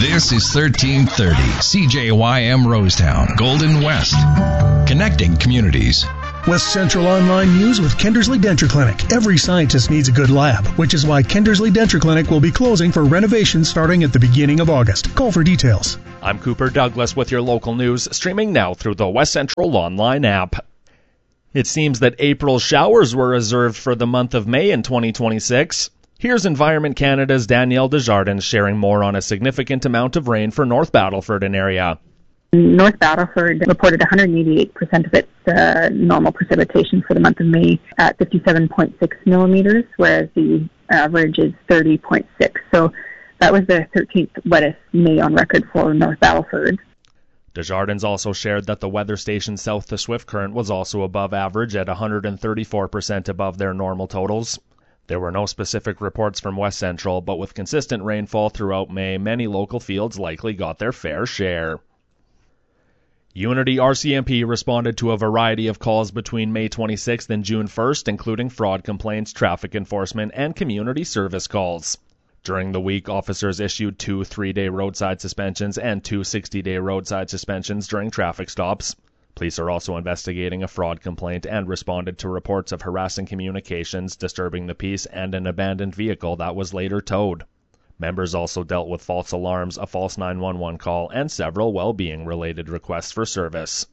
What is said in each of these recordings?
This is 1330 CJYM Rosetown, Golden West. Connecting communities. West Central Online News with Kindersley Denture Clinic. Every scientist needs a good lab, which is why Kindersley Denture Clinic will be closing for renovation starting at the beginning of August. Call for details. I'm Cooper Douglas with your local news, streaming now through the West Central Online app. It seems that April showers were reserved for the month of May in 2026. Here's Environment Canada's Danielle Desjardins sharing more on a significant amount of rain for North Battleford and area. North Battleford reported 188% of its normal precipitation for the month of May at 57.6 millimeters, whereas the average is 30.6. So that was the 13th wettest May on record for North Battleford. Desjardins also shared that the weather station south to Swift Current was also above average at 134% above their normal totals. There were no specific reports from West Central, but with consistent rainfall throughout May, many local fields likely got their fair share. Unity RCMP responded to a variety of calls between May 26th and June 1st, including fraud complaints, traffic enforcement, and community service calls. During the week, officers issued 2 3-day roadside suspensions and 2 60-day roadside suspensions during traffic stops. Police are also investigating a fraud complaint and responded to reports of harassing communications, disturbing the peace, and an abandoned vehicle that was later towed. Members also dealt with false alarms, a false 911 call, and several well-being-related requests for service.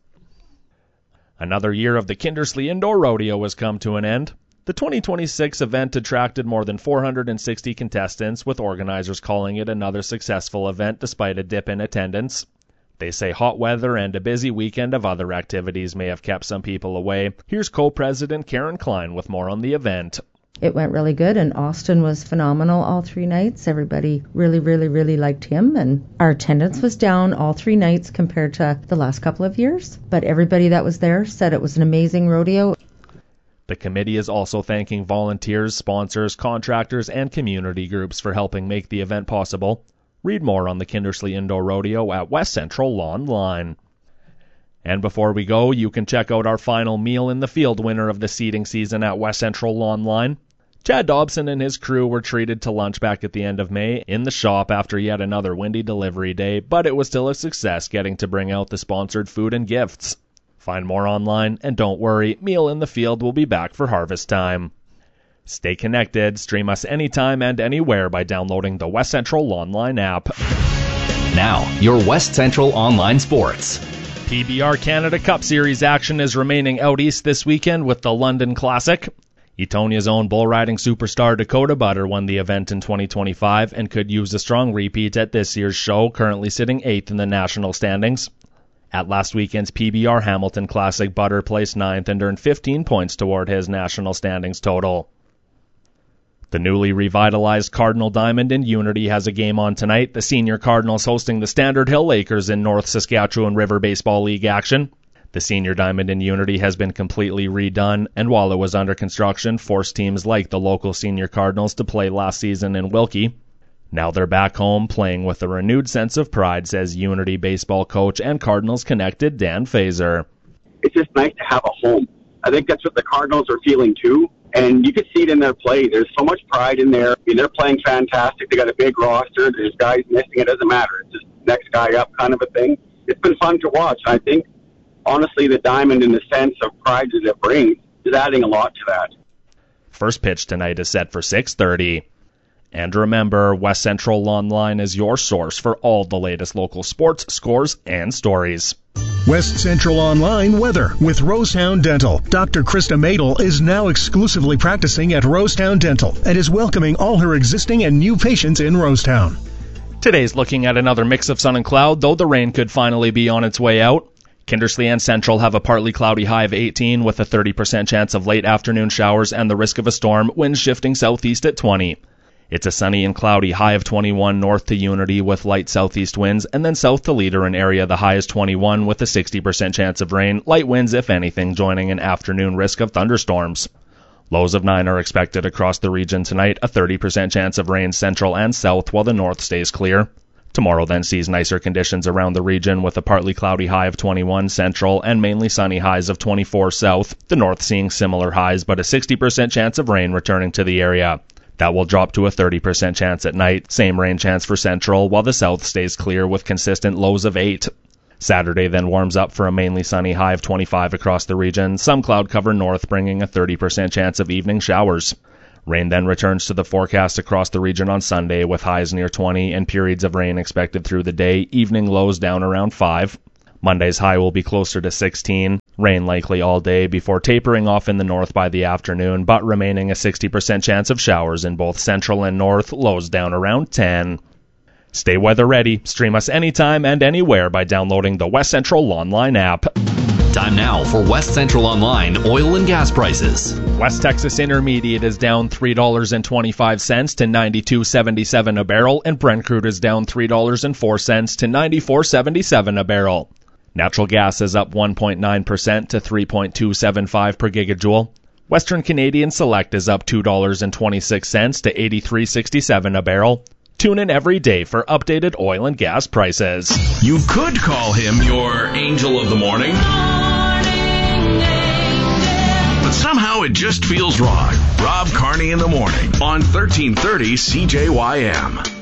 Another year of the Kindersley Indoor Rodeo has come to an end. The 2026 event attracted more than 460 contestants, with organizers calling it another successful event despite a dip in attendance. They say hot weather and a busy weekend of other activities may have kept some people away. Here's co-president Karen Klein with more on the event. It went really good, and Austin was phenomenal all 3 nights. Everybody really liked him, and our attendance was down all 3 nights compared to the last couple of years. But everybody that was there said it was an amazing rodeo. The committee is also thanking volunteers, sponsors, contractors, and community groups for helping make the event possible. Read more on the Kindersley Indoor Rodeo at West Central Online. And before we go, you can check out our final Meal in the Field winner of the seeding season at West Central Online. Chad Dobson and his crew were treated to lunch back at the end of May in the shop after yet another windy delivery day, but it was still a success getting to bring out the sponsored food and gifts. Find more online, and don't worry, Meal in the Field will be back for harvest time. Stay connected, stream us anytime and anywhere by downloading the West Central Online app. Now, your West Central Online Sports. PBR Canada Cup Series action is remaining out east this weekend with the London Classic. Etonia's own bull riding superstar Dakota Butter won the event in 2025 and could use a strong repeat at this year's show, currently sitting 8th in the national standings. At last weekend's PBR Hamilton Classic, Butter placed 9th and earned 15 points toward his national standings total. The newly revitalized Cardinal Diamond in Unity has a game on tonight. The Senior Cardinals hosting the Standard Hill Lakers in North Saskatchewan River Baseball League action. The Senior Diamond in Unity has been completely redone, and while it was under construction, forced teams like the local Senior Cardinals to play last season in Wilkie. Now they're back home playing with a renewed sense of pride, says Unity baseball coach and Cardinals connected Dan Fazer. It's just nice to have a home. I think that's what the Cardinals are feeling too. And you could see it in their play. There's so much pride in there. I mean, they're playing fantastic. They got a big roster. There's guys missing. It doesn't matter. It's just next guy up kind of a thing. It's been fun to watch. I think, honestly, the Diamond, in the sense of pride that it brings, is adding a lot to that. First pitch tonight is set for 6:30. And remember, West Central Online is your source for all the latest local sports, scores, and stories. West Central Online weather with Rosetown Dental. Dr. Krista Madel is now exclusively practicing at Rosetown Dental and is welcoming all her existing and new patients in Rosetown. Today's looking at another mix of sun and cloud, though the rain could finally be on its way out. Kindersley and Central have a partly cloudy high of 18 with a 30% chance of late afternoon showers and the risk of a storm, winds shifting southeast at 20. It's a sunny and cloudy high of 21 north to Unity with light southeast winds, and then south to Leader an area the high is 21 with a 60% chance of rain, light winds if anything, joining an afternoon risk of thunderstorms. Lows of 9 are expected across the region tonight, a 30% chance of rain central and south while the north stays clear. Tomorrow then sees nicer conditions around the region with a partly cloudy high of 21 central and mainly sunny highs of 24 south, the north seeing similar highs but a 60% chance of rain returning to the area. That will drop to a 30% chance at night. Same rain chance for Central, while the south stays clear with consistent lows of 8. Saturday then warms up for a mainly sunny high of 25 across the region. Some cloud cover north, bringing a 30% chance of evening showers. Rain then returns to the forecast across the region on Sunday, with highs near 20 and periods of rain expected through the day. Evening lows down around 5. Monday's high will be closer to 16. Rain likely all day before tapering off in the north by the afternoon, but remaining a 60% chance of showers in both central and north. Lows down around 10. Stay weather ready. Stream us anytime and anywhere by downloading the West Central Online app. Time now for West Central Online oil and gas prices. West Texas Intermediate is down $3.25 to $92.77 a barrel, and Brent crude is down $3.04 to $94.77 a barrel. Natural gas is up 1.9% to 3.275 per gigajoule. Western Canadian Select is up $2.26 to 83.67 a barrel. Tune in every day for updated oil and gas prices. You could call him your angel of the morning, but somehow it just feels wrong. Rob Carney in the morning on 1330 CJYM.